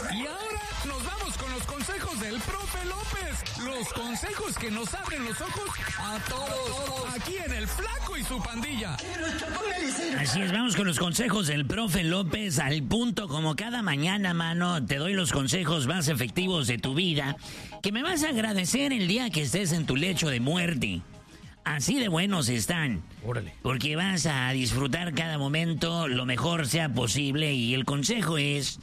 Y ahora nos vamos con los consejos del profe López. Los consejos que nos abren los ojos a todos. Aquí en El Flaco y su pandilla. Así es, vamos con los consejos del profe López al punto. Como cada mañana, mano, te doy los consejos más efectivos de tu vida que me vas a agradecer el día que estés en tu lecho de muerte. Así de buenos están. Órale. Porque vas a disfrutar cada momento lo mejor sea posible. Y el consejo es...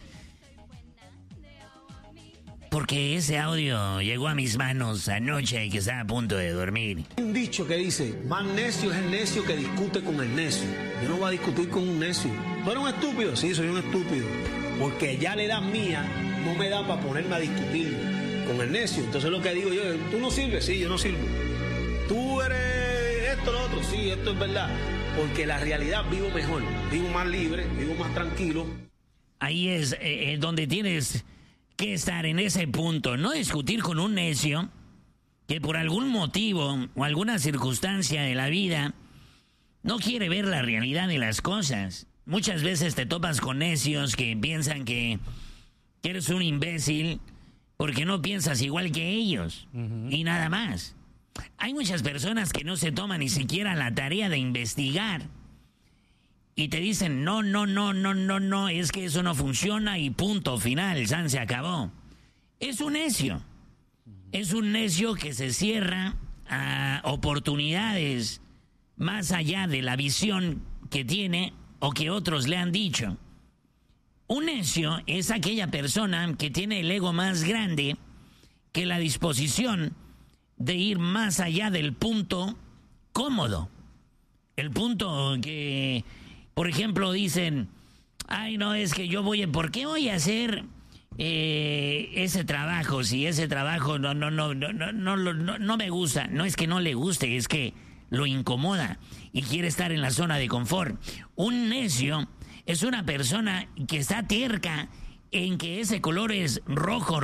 porque ese audio llegó a mis manos anoche que estaba a punto de dormir. Hay un dicho que dice, más necio es el necio que discute con el necio. Yo no voy a discutir con un necio. ¿Tú eres un estúpido? Sí, soy un estúpido. Porque ya la edad mía no me da para ponerme a discutir con el necio. Entonces lo que digo yo, ¿tú no sirves? Sí, yo no sirvo. ¿Tú eres esto, lo otro? Sí, esto es verdad. Porque la realidad vivo mejor, vivo más libre, vivo más tranquilo. Ahí es donde tienes que estar en ese punto, no discutir con un necio que por algún motivo o alguna circunstancia de la vida no quiere ver la realidad de las cosas. Muchas veces te topas con necios que piensan que eres un imbécil porque no piensas igual que ellos y nada más. Hay muchas personas que no se toman ni siquiera la tarea de investigar y te dicen, no, es que eso no funciona y punto, final, san se acabó. Es un necio. Es un necio que se cierra a oportunidades más allá de la visión que tiene o que otros le han dicho. Un necio es aquella persona que tiene el ego más grande que la disposición de ir más allá del punto cómodo. El punto que... por ejemplo, dicen, ay, no, es que ¿por qué voy a hacer ese trabajo? Si ese trabajo no me gusta. No es que no le guste, es que lo incomoda y quiere estar en la zona de confort. Un necio es una persona que está terca en que ese color es rojo,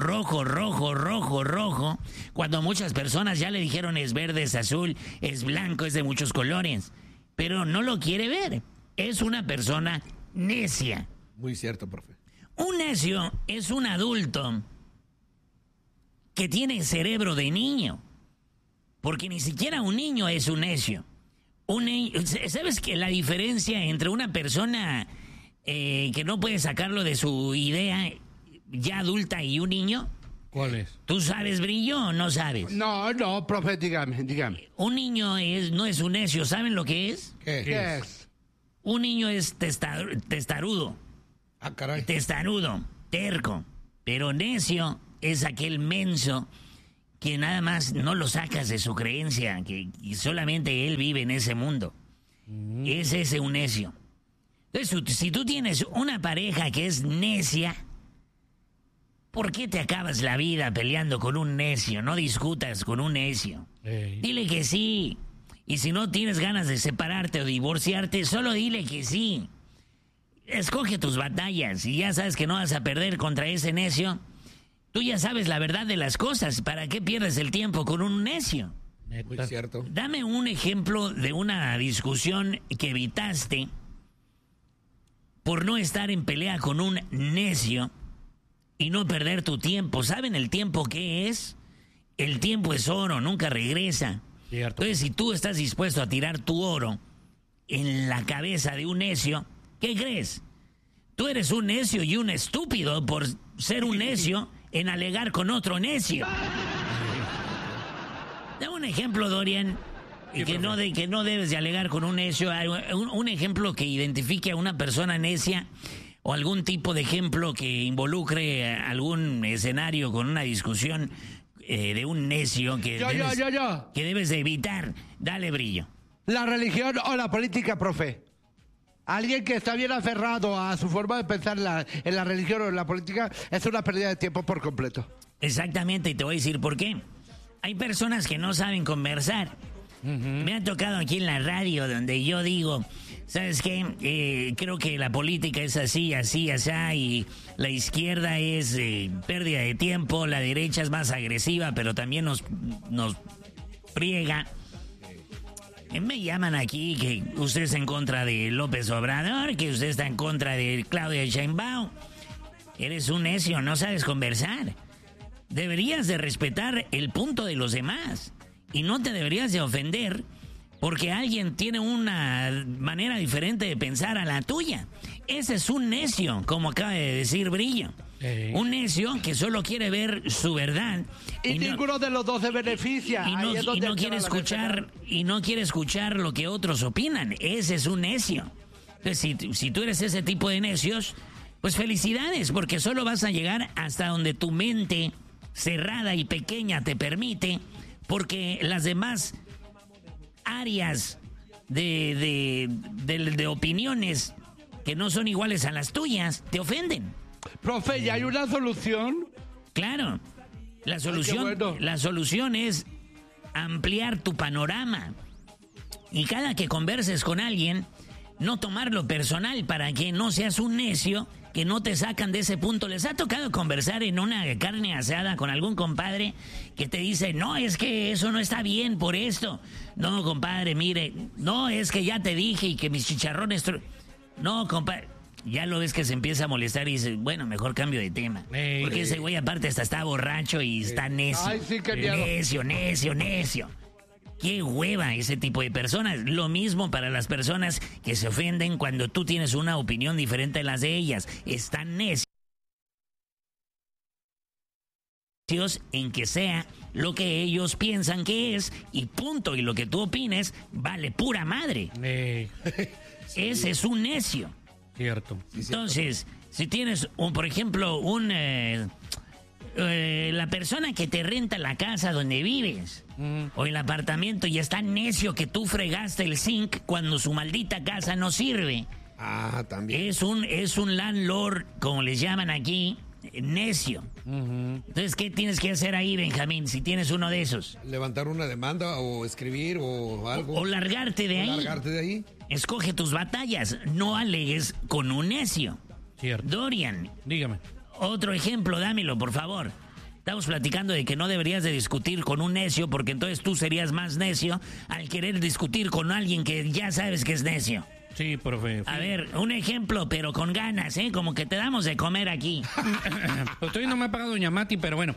cuando muchas personas ya le dijeron es verde, es azul, es blanco, es de muchos colores, pero no lo quiere ver. Es una persona necia. Muy cierto, profe. Un necio es un adulto que tiene cerebro de niño. Porque ni siquiera un niño es un necio. ¿Sabes que la diferencia entre una persona que no puede sacarlo de su idea ya adulta y un niño? ¿Cuál es? ¿Tú sabes, Brillo, o no sabes? No, profe, dígame. Un niño no es un necio. ¿Saben lo que es? ¿Qué es? Un niño es testarudo. Ah, caray. Testarudo, terco. Pero necio es aquel menso que nada más no lo sacas de su creencia, que solamente él vive en ese mundo. Es ese un necio. Entonces, si tú tienes una pareja que es necia, ¿por qué te acabas la vida peleando con un necio? No discutas con un necio. Dile que sí. Y si no tienes ganas de separarte o divorciarte, solo dile que sí. Escoge tus batallas y ya sabes que no vas a perder contra ese necio. Tú ya sabes la verdad de las cosas. ¿Para qué pierdes el tiempo con un necio? Muy cierto. Dame un ejemplo de una discusión que evitaste por no estar en pelea con un necio y no perder tu tiempo. ¿Saben el tiempo qué es? El tiempo es oro, nunca regresa. Cierto. Entonces, si tú estás dispuesto a tirar tu oro en la cabeza de un necio, ¿qué crees? Tú eres un necio y un estúpido por ser un necio en alegar con otro necio. Dame un ejemplo, Dorian, que no debes de alegar con un necio. Un ejemplo que identifique a una persona necia o algún tipo de ejemplo que involucre algún escenario con una discusión de un necio que debes de evitar. Dale, Brillo. La religión o la política, profe. Alguien que está bien aferrado a su forma de pensar en la religión o en la política es una pérdida de tiempo por completo. Exactamente, y te voy a decir por qué. Hay personas que no saben conversar. Me ha tocado aquí en la radio donde yo digo, ¿sabes qué? Creo que la política es así, y la izquierda es pérdida de tiempo, la derecha es más agresiva, pero también nos friega. Me llaman aquí que usted está en contra de López Obrador, que usted está en contra de Claudia Sheinbaum. Eres un necio, no sabes conversar. Deberías de respetar el punto de los demás y no te deberías de ofender porque alguien tiene una manera diferente de pensar a la tuya. Ese es un necio, como acaba de decir Brillo. Un necio que solo quiere ver su verdad. Y ninguno de los dos se beneficia. Y no quiere escuchar lo que otros opinan. Ese es un necio. Entonces, si tú eres ese tipo de necios, pues felicidades, porque solo vas a llegar hasta donde tu mente cerrada y pequeña te permite, porque las demás áreas de opiniones que no son iguales a las tuyas te ofenden. Profe, ¿ya hay una solución? Claro, la solución es ampliar tu panorama y cada que converses con alguien, no tomarlo personal para que no seas un necio que no te sacan de ese punto. ¿Les ha tocado conversar en una carne asada con algún compadre que te dice, no, es que eso no está bien por esto? No, compadre, mire, no, es que ya te dije y que mis chicharrones... No, compadre, ya lo ves que se empieza a molestar y dice, bueno, mejor cambio de tema. Porque ese güey aparte hasta está borracho y está necio. Ay, sí, qué miedo. Necio. Qué hueva ese tipo de personas. Lo mismo para las personas que se ofenden cuando tú tienes una opinión diferente a las de ellas. Están necios en que sea lo que ellos piensan que es y punto. Y lo que tú opines vale pura madre. Ese es un necio. Cierto. Entonces, si tienes, por ejemplo, la persona que te renta la casa donde vives o el apartamento y está necio que tú fregaste el zinc cuando su maldita casa no sirve. Ah, también. Es un landlord, como les llaman aquí, necio. Entonces, ¿qué tienes que hacer ahí, Benjamín, si tienes uno de esos? Levantar una demanda o escribir o algo. O largarte de ahí. Largarte de ahí. Escoge tus batallas, no alegues con un necio. Cierto. Dorian. Dígame. Otro ejemplo, dámelo, por favor. Estamos platicando de que no deberías de discutir con un necio porque entonces tú serías más necio al querer discutir con alguien que ya sabes que es necio. Sí, profe. A ver, un ejemplo, pero con ganas, ¿eh? Como que te damos de comer aquí. Pues todavía no me ha pagado doña Mati, pero bueno,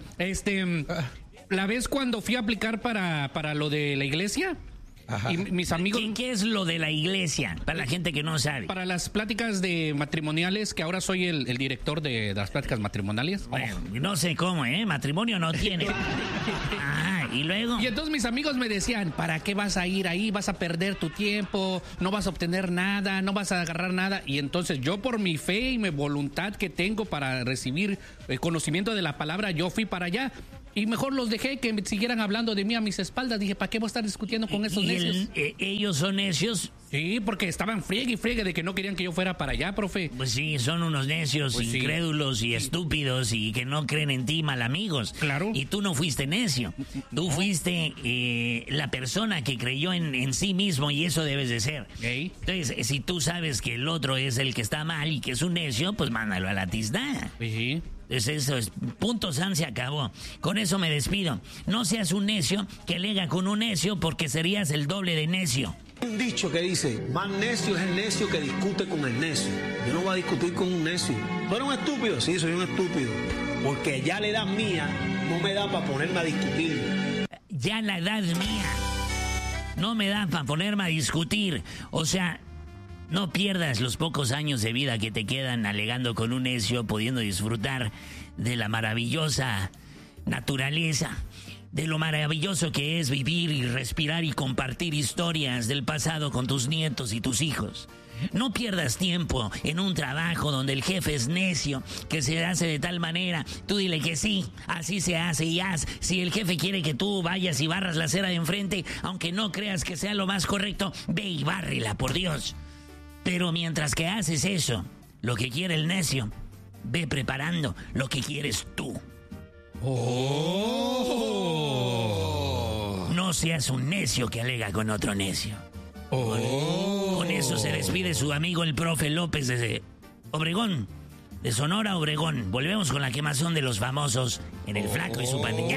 la vez cuando fui a aplicar para lo de la iglesia, Ajá. y mis amigos... ¿Qué es lo de la iglesia? Para la gente que no sabe. Para las pláticas de matrimoniales, que ahora soy el director de las pláticas matrimoniales. Bueno, no sé cómo, ¿eh? Matrimonio no tiene. Ah, y luego... Y entonces mis amigos me decían, ¿para qué vas a ir ahí? Vas a perder tu tiempo, no vas a obtener nada, no vas a agarrar nada. Y entonces yo por mi fe y mi voluntad que tengo para recibir el conocimiento de la palabra, yo fui para allá. Y mejor los dejé que me siguieran hablando de mí a mis espaldas. Dije, ¿para qué voy a estar discutiendo con esos necios? ¿Ellos son necios? Sí, porque estaban friegue y friegue de que no querían que yo fuera para allá, profe. Pues sí, son unos necios, Pues sí. incrédulos y estúpidos y que no creen en ti, mal amigos. Claro. Y tú no fuiste necio. Tú fuiste la persona que creyó en sí mismo y eso debes de ser. ¿Eh? Entonces, si tú sabes que el otro es el que está mal y que es un necio, pues mándalo a la tiznada. Sí. Entonces eso es, punto san, se acabó. Con eso me despido. No seas un necio que alega con un necio porque serías el doble de necio. Un dicho que dice, más necio es el necio que discute con el necio. Yo no voy a discutir con un necio. ¿Tú eres un estúpido? Sí, soy un estúpido. Porque ya la edad mía no me da para ponerme a discutir. Ya la edad mía no me da para ponerme a discutir. O sea, no pierdas los pocos años de vida que te quedan alegando con un necio, pudiendo disfrutar de la maravillosa naturaleza, de lo maravilloso que es vivir y respirar y compartir historias del pasado con tus nietos y tus hijos. No pierdas tiempo en un trabajo donde el jefe es necio, que se hace de tal manera. Tú dile que sí, así se hace y haz. Si el jefe quiere que tú vayas y barras la acera de enfrente, aunque no creas que sea lo más correcto, ve y bárrela, por Dios. Pero mientras que haces eso, lo que quiere el necio, ve preparando lo que quieres tú. No seas un necio que alega con otro necio. Con eso se despide su amigo el profe López desde Obregón, de Sonora, Obregón. Volvemos con la quemazón de los famosos en el Flaco y su pandilla.